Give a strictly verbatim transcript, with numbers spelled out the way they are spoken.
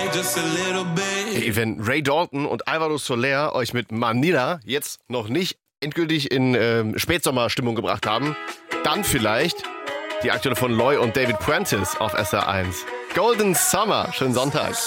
Hey, wenn Ray Dalton und Alvaro Soler euch mit Manila jetzt noch nicht endgültig in ähm, Spätsommerstimmung gebracht haben, dann vielleicht die aktuelle von Loy und David Prentice auf S R eins. Golden Summer, schönen Sonntag.